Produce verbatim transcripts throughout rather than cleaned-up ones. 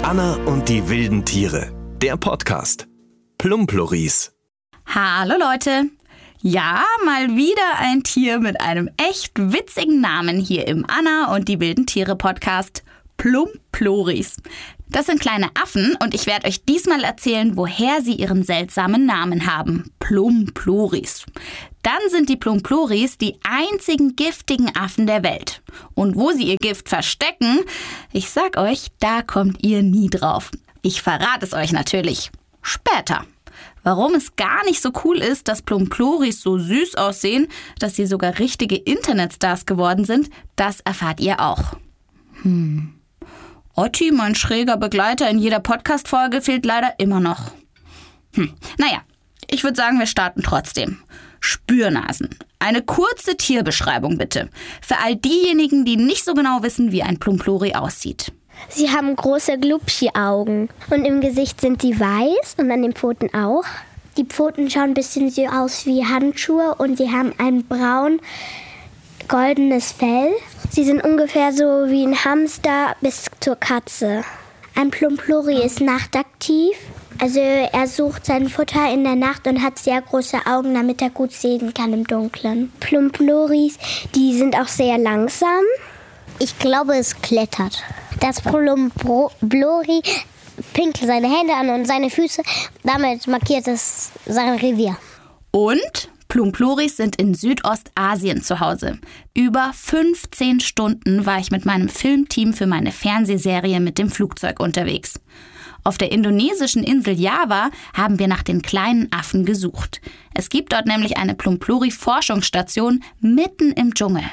Anna und die wilden Tiere. Der Podcast. Plumploris. Hallo Leute. Ja, mal wieder ein Tier mit einem echt witzigen Namen hier im Anna und die wilden Tiere Podcast. Plumploris. Das sind kleine Affen und ich werde euch diesmal erzählen, woher sie ihren seltsamen Namen haben. Plumploris. Dann sind die Plumploris die einzigen giftigen Affen der Welt. Und wo sie ihr Gift verstecken, ich sag euch, da kommt ihr nie drauf. Ich verrate es euch natürlich. Später. Warum es gar nicht so cool ist, dass Plumploris so süß aussehen, dass sie sogar richtige Internetstars geworden sind, das erfahrt ihr auch. Hm. Otti, mein schräger Begleiter in jeder Podcast-Folge, fehlt leider immer noch. Hm. Naja, ich würde sagen, wir starten trotzdem. Spürnasen. Eine kurze Tierbeschreibung bitte. Für all diejenigen, die nicht so genau wissen, wie ein Plumplori aussieht. Sie haben große Glubschi-Augen und im Gesicht sind sie weiß und an den Pfoten auch. Die Pfoten schauen ein bisschen so aus wie Handschuhe und sie haben ein braun-goldenes Fell. Sie sind ungefähr so wie ein Hamster bis zur Katze. Ein Plumplori ist nachtaktiv. Also er sucht sein Futter in der Nacht und hat sehr große Augen, damit er gut sehen kann im Dunkeln. Plumploris, die sind auch sehr langsam. Ich glaube, es klettert. Das Plumplori pinkelt seine Hände an und seine Füße. Damit markiert es sein Revier. Und Plumploris sind in Südostasien zu Hause. Über fünfzehn Stunden war ich mit meinem Filmteam für meine Fernsehserie mit dem Flugzeug unterwegs. Auf der indonesischen Insel Java haben wir nach den kleinen Affen gesucht. Es gibt dort nämlich eine Plumplori-Forschungsstation mitten im Dschungel.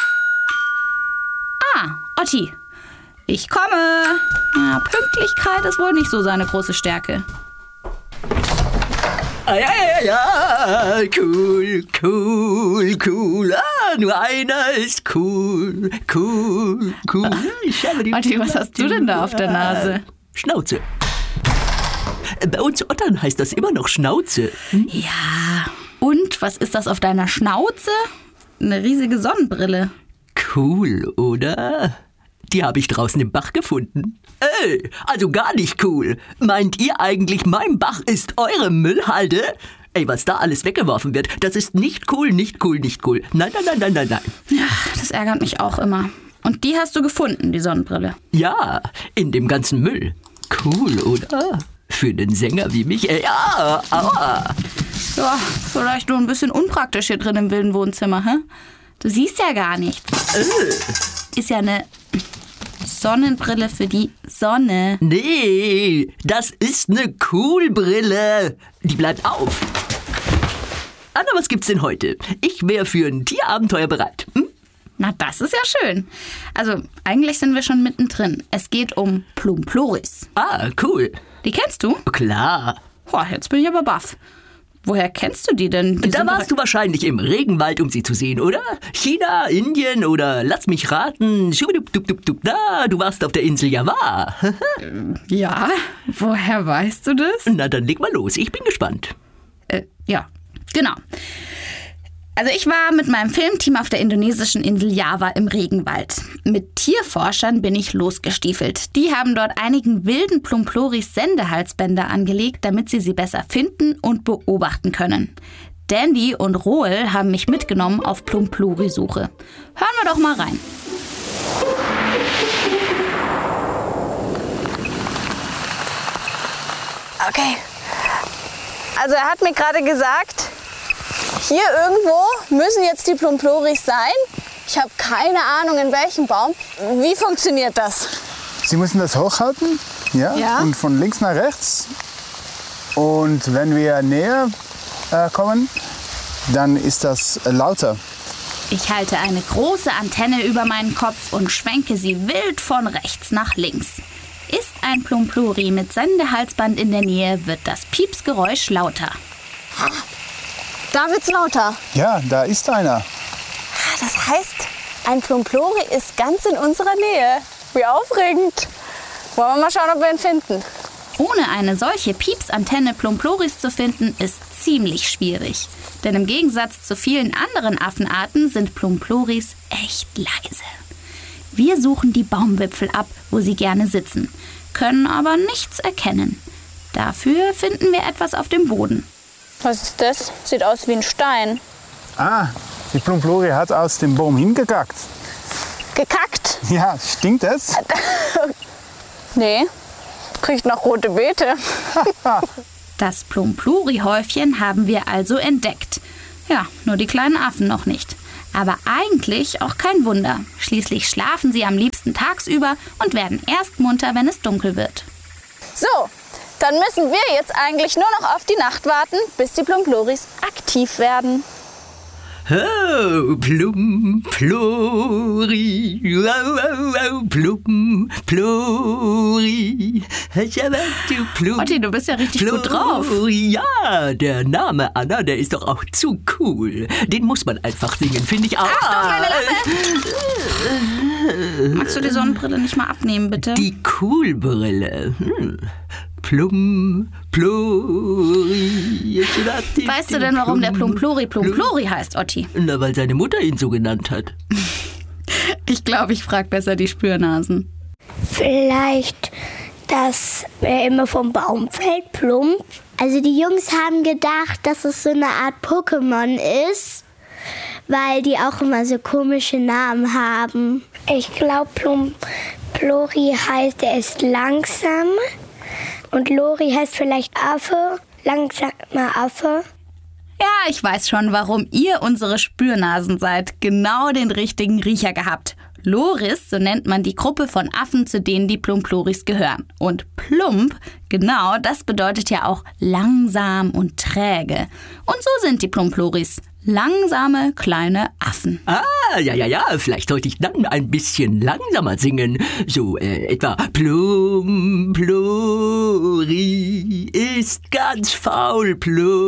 Ah, Otti. Ich komme. Ja, Pünktlichkeit ist wohl nicht so seine große Stärke. Ah, ja, ja, ja, cool, cool, cool. Ah, nur einer ist cool, cool, cool. Otti, was hast du denn da auf der Nase? Schnauze. Bei uns Ottern heißt das immer noch Schnauze. Hm? Ja, und was ist das auf deiner Schnauze? Eine riesige Sonnenbrille. Cool, oder? Die habe ich draußen im Bach gefunden. Ey, also gar nicht cool. Meint ihr eigentlich, mein Bach ist eure Müllhalde? Ey, was da alles weggeworfen wird, das ist nicht cool, nicht cool, nicht cool. Nein, nein, nein, nein, nein, nein. Ja, das ärgert mich auch immer. Und die hast du gefunden, die Sonnenbrille? Ja, in dem ganzen Müll. Cool, oder? Für einen Sänger wie mich, ey, ja, aua. Ja, vielleicht nur ein bisschen unpraktisch hier drin im wilden Wohnzimmer, hä? Du siehst ja gar nichts. Äh. Ist ja eine Sonnenbrille für die Sonne. Nee, das ist eine Coolbrille. Die bleibt auf. Anna, was gibt's denn heute? Ich wäre für ein Tierabenteuer bereit. Hm? Na, das ist ja schön. Also, eigentlich sind wir schon mittendrin. Es geht um Plumploris. Ah, cool. Die kennst du? Klar. Boah, jetzt bin ich aber baff. Woher kennst du die denn? Die da warst du wahrscheinlich im Regenwald, um sie zu sehen, oder? China, Indien oder lass mich raten. Da, du warst auf der Insel Java. Ja, woher weißt du das? Na, dann leg mal los. Ich bin gespannt. Äh, ja, genau. Also ich war mit meinem Filmteam auf der indonesischen Insel Java im Regenwald. Mit Tierforschern bin ich losgestiefelt. Die haben dort einigen wilden Plumploris Sendehalsbänder angelegt, damit sie sie besser finden und beobachten können. Dandy und Roel haben mich mitgenommen auf Plumplori-Suche. Hören wir doch mal rein. Okay. Also er hat mir gerade gesagt, hier irgendwo müssen jetzt die Plumploris sein. Ich habe keine Ahnung, in welchem Baum. Wie funktioniert das? Sie müssen das hochhalten, ja, ja. Und von links nach rechts. Und wenn wir näher äh, kommen, dann ist das äh, lauter. Ich halte eine große Antenne über meinen Kopf und schwenke sie wild von rechts nach links. Ist ein Plumplori mit Sendehalsband in der Nähe, wird das Piepsgeräusch lauter. Da wird's lauter. Ja, da ist einer. Das heißt, ein Plumplori ist ganz in unserer Nähe. Wie aufregend. Wollen wir mal schauen, ob wir ihn finden. Ohne eine solche Piepsantenne Plumploris zu finden, ist ziemlich schwierig. Denn im Gegensatz zu vielen anderen Affenarten sind Plumploris echt leise. Wir suchen die Baumwipfel ab, wo sie gerne sitzen. können aber nichts erkennen. Dafür finden wir etwas auf dem Boden. Was ist das? Sieht aus wie ein Stein. Ah, die Plumplori hat aus dem Baum hingekackt. Gekackt? Ja, stinkt es? Nee, riecht nach rote Beete. Das Plumplori-Häufchen haben wir also entdeckt. Ja, nur die kleinen Affen noch nicht. Aber eigentlich auch kein Wunder. Schließlich schlafen sie am liebsten tagsüber und werden erst munter, wenn es dunkel wird. So, dann müssen wir jetzt eigentlich nur noch auf die Nacht warten, bis die Plumploris aktiv werden. Oh, Plumplori, oh, oh, oh, Plumplori. Otti, du bist ja richtig gut drauf. Ja, der Name Anna, der ist doch auch zu cool. Den muss man einfach singen, finde ich auch. Achtung, meine Lappe! Magst du die Sonnenbrille nicht mal abnehmen, bitte? Die Coolbrille. Hm. Plum, Plori. Weißt du denn, warum der Plumplori Plumplori heißt, Otti? Na, weil seine Mutter ihn so genannt hat. Ich glaube, ich frage besser die Spürnasen. Vielleicht, dass er immer vom Baum fällt, plump. Also die Jungs haben gedacht, dass es so eine Art Pokémon ist, weil die auch immer so komische Namen haben. Ich glaube, Plumplori heißt, er ist langsam. Und Lori heißt vielleicht Affe, langsamer Affe. Ja, ich weiß schon, warum ihr unsere Spürnasen seid. Genau den richtigen Riecher gehabt. Loris, so nennt man die Gruppe von Affen, zu denen die Plumploris gehören. Und plump, genau, das bedeutet ja auch langsam und träge. Und so sind die Plumploris. Langsame, kleine Affen. Ah, ja, ja, ja, vielleicht sollte ich dann ein bisschen langsamer singen. So, äh, etwa Plumplori ist ganz faul,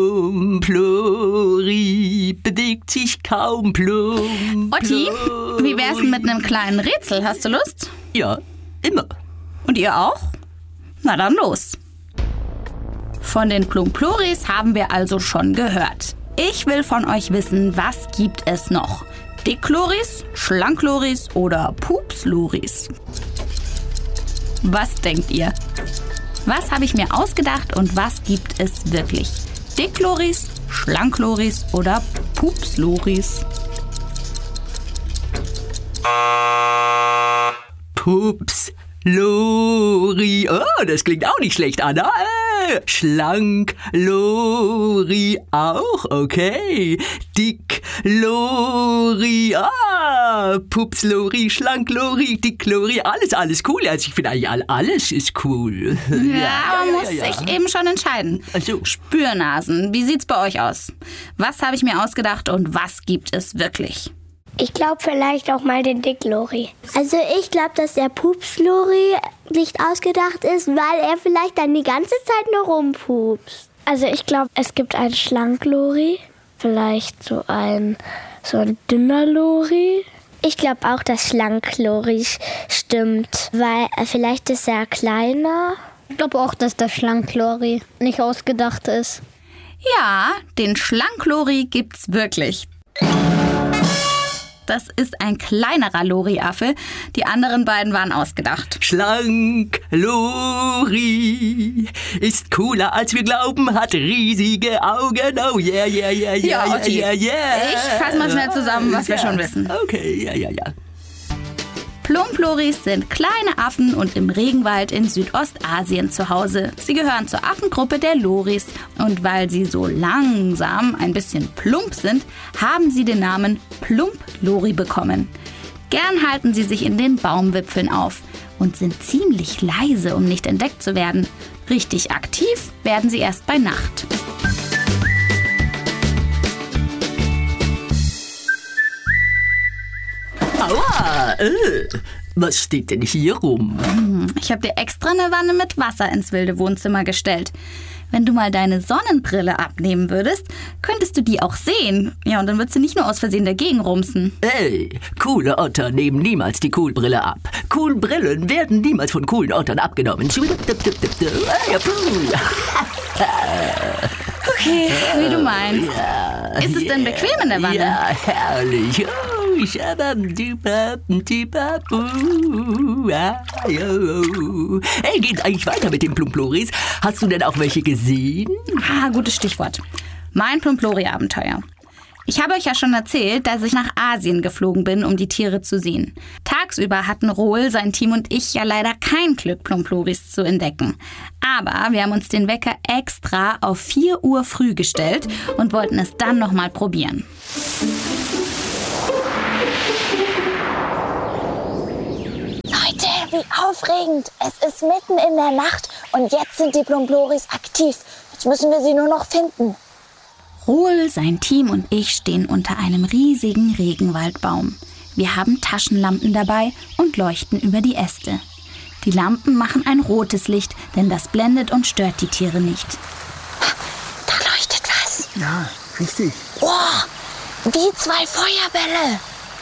Plumplori bewegt sich kaum, Plum. Otti, wie wär's denn mit einem kleinen Rätsel? Hast du Lust? Ja, immer. Und ihr auch? Na dann los. Von den Plumploris haben wir also schon gehört. Ich will von euch wissen, was gibt es noch? Dickloris, Schlankloris oder Pupsloris? Was denkt ihr? Was habe ich mir ausgedacht und was gibt es wirklich? Dickloris, Schlankloris oder Pupsloris? Pups. Lori. Oh, das klingt auch nicht schlecht, Anna. Äh, schlank, Lori auch, okay. Dick, Lori. Ah, Pups, Lori, schlank, Lori, dick, Lori. Alles, alles cool. Also ich finde eigentlich alles ist cool. Ja, ja man ja, muss ja, ja. sich eben schon entscheiden. Also. Spürnasen, wie sieht's bei euch aus? Was habe ich mir ausgedacht und was gibt es wirklich? Ich glaube vielleicht auch mal den Dick-Lori. Also ich glaube, dass der Pups-Lori nicht ausgedacht ist, weil er vielleicht dann die ganze Zeit nur rumpupst. Also ich glaube, es gibt einen Schlank-Lori, vielleicht so ein, so ein dünner Lori. Ich glaube auch, dass Schlank-Lori stimmt, weil äh, vielleicht ist er kleiner. Ich glaube auch, dass der Schlank-Lori nicht ausgedacht ist. Ja, den Schlank-Lori gibt's wirklich. Das ist ein kleinerer Lori-Affe. Die anderen beiden waren ausgedacht. Schlank, Lori ist cooler als wir glauben, hat riesige Augen. Oh yeah, yeah, yeah, yeah, Ja, Otti, yeah, yeah. ich fasse mal schnell zusammen, was wir schon wissen. Okay, ja, ja, ja. Plumploris sind kleine Affen und im Regenwald in Südostasien zu Hause. Sie gehören zur Affengruppe der Loris und weil sie so langsam ein bisschen plump sind, haben sie den Namen Plumplori bekommen. Gern halten sie sich in den Baumwipfeln auf und sind ziemlich leise, um nicht entdeckt zu werden. Richtig aktiv werden sie erst bei Nacht. Aua, äh, was steht denn hier rum? Ich habe dir extra eine Wanne mit Wasser ins wilde Wohnzimmer gestellt. Wenn du mal deine Sonnenbrille abnehmen würdest, könntest du die auch sehen. Ja, und dann würdest du nicht nur aus Versehen dagegen rumsen. Ey, coole Otter nehmen niemals die Coolbrille ab. Coolbrillen werden niemals von coolen Ottern abgenommen. Okay, wie du meinst. Ist es denn bequem in der Wanne? Ja, herrlich. Oh, Hey, geht's eigentlich weiter mit den Plumploris? Hast du denn auch welche gesehen? Ah, gutes Stichwort. Mein Plumplori-Abenteuer. Ich habe euch ja schon erzählt, dass ich nach Asien geflogen bin, um die Tiere zu sehen. Tagsüber hatten Rohl, sein Team und ich ja leider kein Glück, Plumploris zu entdecken. Aber wir haben uns den Wecker extra auf vier Uhr früh gestellt und wollten es dann nochmal probieren. Leute, wie aufregend. Es ist mitten in der Nacht und jetzt sind die Plumploris aktiv. Jetzt müssen wir sie nur noch finden. Rohl, sein Team und ich stehen unter einem riesigen Regenwaldbaum. Wir haben Taschenlampen dabei und leuchten über die Äste. Die Lampen machen ein rotes Licht, denn das blendet und stört die Tiere nicht. Da leuchtet was. Ja, richtig. Wow, wie zwei Feuerbälle.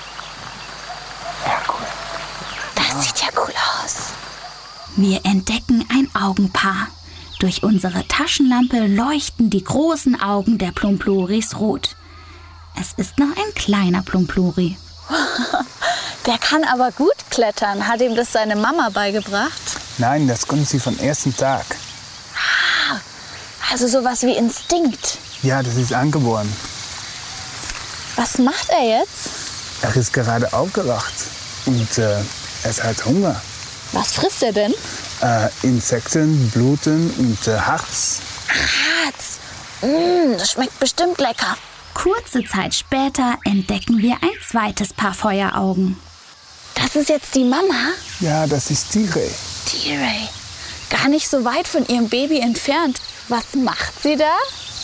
Ja, cool. Das sieht ja cool aus. Wir entdecken ein Augenpaar. Durch unsere Taschenlampe leuchten die großen Augen der Plumploris rot. Es ist noch ein kleiner Plumplori. Der kann aber gut klettern. Hat ihm das seine Mama beigebracht? Nein, das konnten sie vom ersten Tag. Ah, also sowas wie Instinkt. Ja, das ist angeboren. Was macht er jetzt? Er ist gerade aufgewacht und äh, er hat Hunger. Was frisst er denn? Äh, Insekten, Bluten und äh, Harz. Harz. Mm, das schmeckt bestimmt lecker. Kurze Zeit später entdecken wir ein zweites Paar Feueraugen. Das ist jetzt die Mama? Ja, das ist Tirey. Tirey. Gar nicht so weit von ihrem Baby entfernt. Was macht sie da?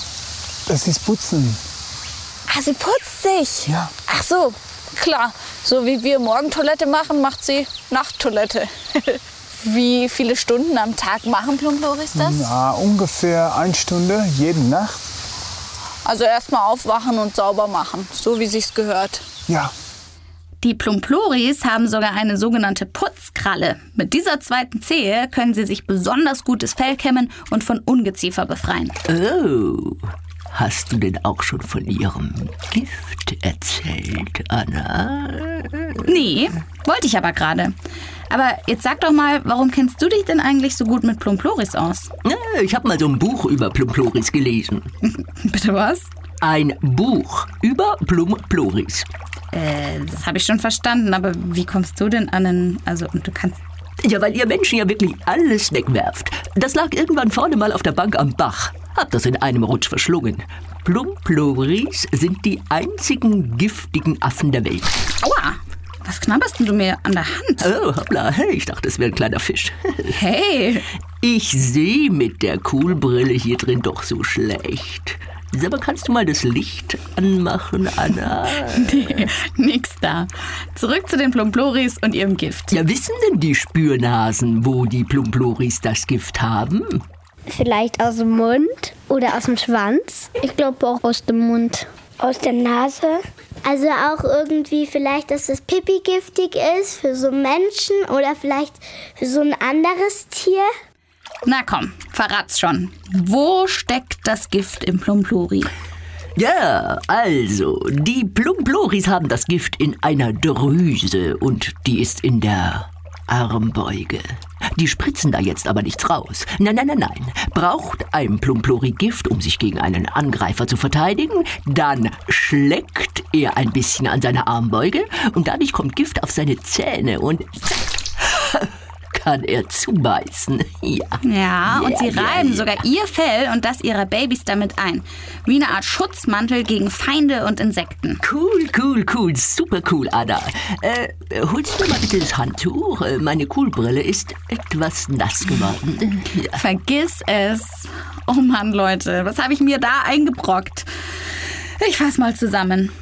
Das ist Putzen. Ah, sie putzt sich. Ja. Ach so, klar. So wie wir Morgentoilette machen, macht sie Nachttoilette. Wie viele Stunden am Tag machen Plumploris das? Na, ungefähr eine Stunde jede Nacht. Also erstmal aufwachen und sauber machen, so wie sich's gehört. Ja. Die Plumploris haben sogar eine sogenannte Putzkralle. Mit dieser zweiten Zehe können sie sich besonders gutes Fell kämmen und von Ungeziefer befreien. Oh, hast du denn auch schon von ihrem Gift erzählt, Anna? Nee, wollte ich aber gerade. Aber jetzt sag doch mal, warum kennst du dich denn eigentlich so gut mit Plumploris aus? Ich habe mal so ein Buch über Plumploris gelesen. Bitte was? Ein Buch über Plumploris. Äh, das habe ich schon verstanden, aber wie kommst du denn an den... Also, du kannst... Ja, weil ihr Menschen ja wirklich alles wegwerft. Das lag irgendwann vorne mal auf der Bank am Bach. Hab das in einem Rutsch verschlungen. Plumploris sind die einzigen giftigen Affen der Welt. Aua! Was knabberst denn du mir an der Hand? Oh, hoppla, ich dachte, es wäre ein kleiner Fisch. Hey! Ich sehe mit der Kuhlbrille hier drin doch so schlecht. Aber kannst du mal das Licht anmachen, Anna? Nee, nix da. Zurück zu den Plumploris und ihrem Gift. Ja, wissen denn die Spürnasen, wo die Plumploris das Gift haben? Vielleicht aus dem Mund oder aus dem Schwanz? Ich glaube auch aus dem Mund. Aus der Nase. Also auch irgendwie vielleicht, dass das Pipi giftig ist für so Menschen oder vielleicht für so ein anderes Tier. Na komm, verrat's schon. Wo steckt das Gift im Plumplori? Ja, also, die Plumploris haben das Gift in einer Drüse und die ist in der Armbeuge. Die spritzen da jetzt aber nichts raus. Nein, nein, nein, nein. Braucht ein Plumplori Gift, um sich gegen einen Angreifer zu verteidigen, dann schleckt er ein bisschen an seiner Armbeuge und dadurch kommt Gift auf seine Zähne und kann er zubeißen. Ja, ja und ja, sie ja, reiben ja. sogar ihr Fell und das ihrer Babys damit ein. Wie eine Art Schutzmantel gegen Feinde und Insekten. Cool, cool, cool, super cool, Anna. Äh, holst du mal bitte das Handtuch? Meine Kuhlbrille ist etwas nass geworden. Ja. Vergiss es. Oh Mann, Leute, was habe ich mir da eingebrockt? Ich fass mal zusammen.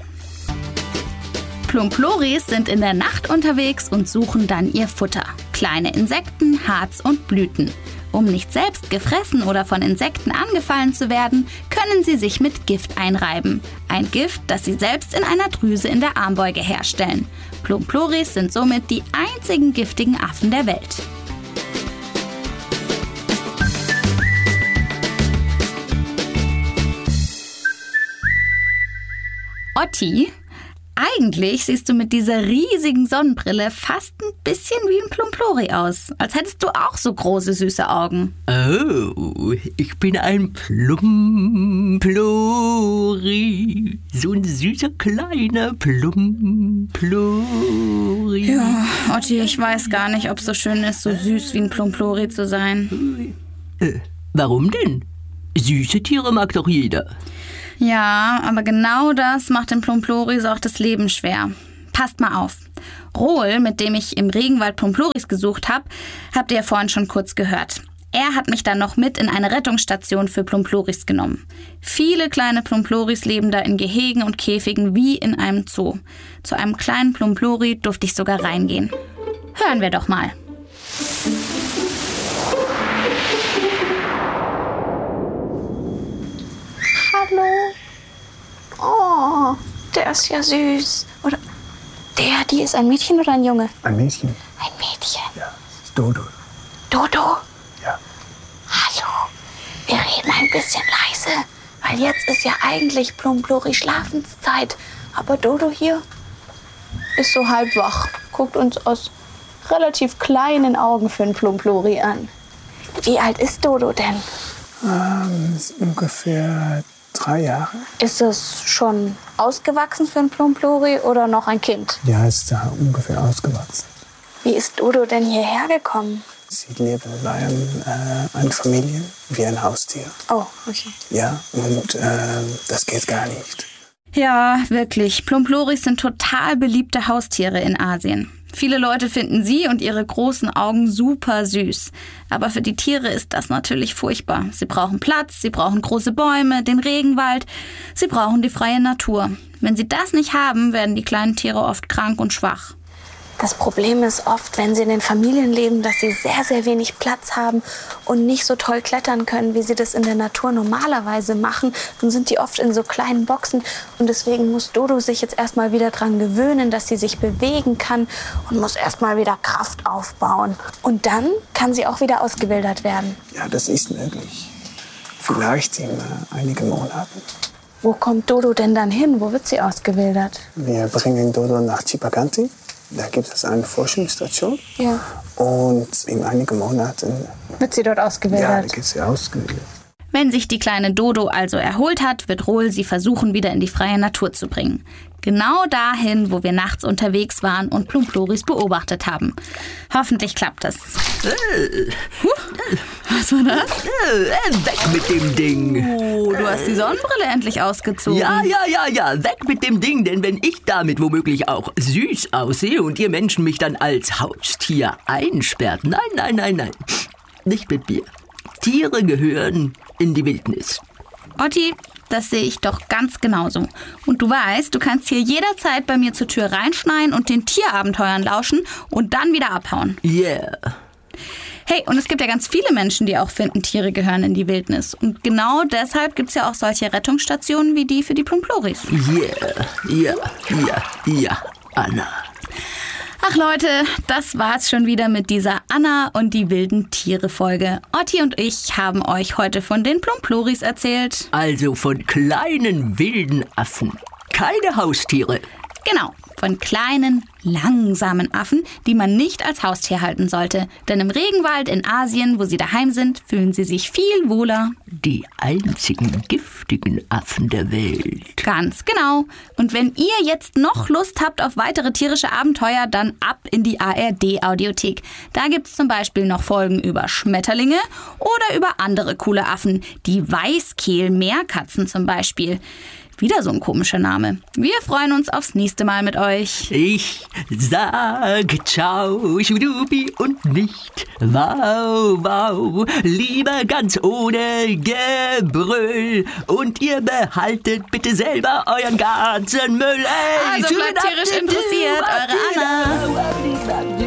Plumploris sind in der Nacht unterwegs und suchen dann ihr Futter. Kleine Insekten, Harz und Blüten. Um nicht selbst gefressen oder von Insekten angefallen zu werden, können sie sich mit Gift einreiben. Ein Gift, das sie selbst in einer Drüse in der Armbeuge herstellen. Plumploris sind somit die einzigen giftigen Affen der Welt. Otti, Eigentlich siehst du mit dieser riesigen Sonnenbrille fast ein bisschen wie ein Plumplori aus. Als hättest du auch so große, süße Augen. Oh, ich bin ein Plumplori. So ein süßer, kleiner Plumplori. Ja, Otti, ich weiß gar nicht, ob es so schön ist, so süß wie ein Plumplori zu sein. Äh, warum denn? Süße Tiere mag doch jeder. Ja, aber genau das macht den Plumploris auch das Leben schwer. Passt mal auf. Rohl, mit dem ich im Regenwald Plumploris gesucht habe, habt ihr ja vorhin schon kurz gehört. Er hat mich dann noch mit in eine Rettungsstation für Plumploris genommen. Viele kleine Plumploris leben da in Gehegen und Käfigen wie in einem Zoo. Zu einem kleinen Plumplori durfte ich sogar reingehen. Hören wir doch mal. Hallo. Oh, der ist ja süß. Oder der, die ist ein Mädchen oder ein Junge? Ein Mädchen. Ein Mädchen. Ja, das ist Dodo. Dodo. Ja. Hallo. Wir reden ein bisschen leise, weil jetzt ist ja eigentlich Plumplori Schlafenszeit. Aber Dodo hier ist so halb wach. Guckt uns aus relativ kleinen Augen für einen Plumplori an. Wie alt ist Dodo denn? Ähm, ist ungefähr drei Jahre. Ist es schon ausgewachsen für einen Plumplori oder noch ein Kind? Ja, ist da ungefähr ausgewachsen. Wie ist Dodo denn hierher gekommen? Sie leben bei einem, äh, einer Familie wie ein Haustier. Oh, okay. Ja, und äh, das geht gar nicht. Ja, wirklich. Plumploris sind total beliebte Haustiere in Asien. Viele Leute finden sie und ihre großen Augen super süß. Aber für die Tiere ist das natürlich furchtbar. Sie brauchen Platz, sie brauchen große Bäume, den Regenwald. Sie brauchen die freie Natur. Wenn sie das nicht haben, werden die kleinen Tiere oft krank und schwach. Das Problem ist oft, wenn sie in den Familien leben, dass sie sehr, sehr wenig Platz haben und nicht so toll klettern können, wie sie das in der Natur normalerweise machen. Dann sind die oft in so kleinen Boxen und deswegen muss Dodo sich jetzt erstmal wieder dran gewöhnen, dass sie sich bewegen kann und muss erstmal wieder Kraft aufbauen. Und dann kann sie auch wieder ausgewildert werden. Ja, das ist möglich. Vielleicht in äh, einigen Monaten. Wo kommt Dodo denn dann hin? Wo wird sie ausgewildert? Wir bringen Dodo nach Cipaganti. Da gibt es eine Forschungsstation. Ja. Und in einigen Monaten Wird sie dort ausgewildert? ja, da geht sie ausgewildert. Wenn sich die kleine Dodo also erholt hat, wird Rohl sie versuchen, wieder in die freie Natur zu bringen. Genau dahin, wo wir nachts unterwegs waren und Plumploris beobachtet haben. Hoffentlich klappt es. Huh, was war das? Äh, weg mit dem Ding. Oh, du hast die Sonnenbrille endlich ausgezogen. Ja, ja, ja, ja, weg mit dem Ding, denn wenn ich damit womöglich auch süß aussehe und ihr Menschen mich dann als Haustier einsperrt, nein, nein, nein, nein, nicht mit mir. Tiere gehören in die Wildnis. Otti, das sehe ich doch ganz genauso. Und du weißt, du kannst hier jederzeit bei mir zur Tür reinschneien und den Tierabenteuern lauschen und dann wieder abhauen. Yeah. Hey, und es gibt ja ganz viele Menschen, die auch finden, Tiere gehören in die Wildnis. Und genau deshalb gibt es ja auch solche Rettungsstationen wie die für die Plumploris. Yeah, ja, ja, ja, Anna. Ach Leute, das war's schon wieder mit dieser Anna und die wilden Tiere-Folge. Otti und ich haben euch heute von den Plumploris erzählt. Also von kleinen wilden Affen. Keine Haustiere. Genau, von kleinen, langsamen Affen, die man nicht als Haustier halten sollte. Denn im Regenwald in Asien, wo sie daheim sind, fühlen sie sich viel wohler. Die einzigen giftigen Affen der Welt. Ganz genau. Und wenn ihr jetzt noch Lust habt auf weitere tierische Abenteuer, dann ab in die A R D-Audiothek. Da gibt's zum Beispiel noch Folgen über Schmetterlinge oder über andere coole Affen. Die Weißkehl-Meerkatzen zum Beispiel. Wieder so ein komischer Name. Wir freuen uns aufs nächste Mal mit euch. Ich sag ciao, schwudupi und nicht wow, wow. Lieber ganz ohne Gebrüll. Und ihr behaltet bitte selber euren ganzen Müll. Ey, Also bleibt tierisch interessiert, eure Anna.